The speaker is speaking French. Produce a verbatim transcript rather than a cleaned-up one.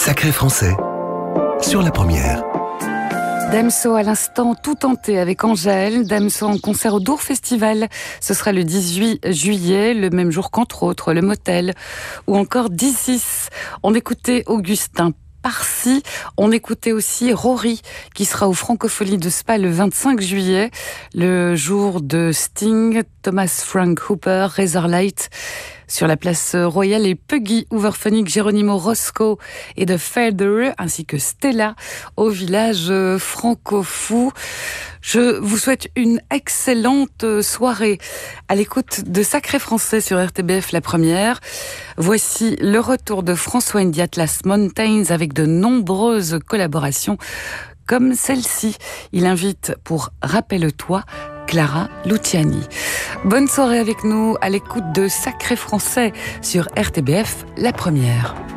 Sacré Français, sur la première. Damso à l'instant, tout tenté avec Angèle. Damso en concert au Dour Festival. Ce sera le dix-huit juillet, le même jour qu'entre autres le Motel ou encore d'Isis. On écoutait Augustin Parcy. On écoutait aussi Rory, qui sera au Francophonie de Spa le vingt-cinq juillet, le jour de Sting, Thomas Frank Hooper, Razorlight, sur la place Royale, et Puggy, Hooverphonic, Geronimo Roscoe et The Feather, ainsi que Stella, au village Franco-Fou. Je vous souhaite une excellente soirée à l'écoute de Sacré Français sur R T B F, la première. Voici le retour de François Indy, Atlas Mountains, avec de nombreuses collaborations comme celle-ci. Il invite pour Rappelle-toi Clara Luciani. Bonne soirée avec nous à l'écoute de Sacré Français sur R T B F, la première.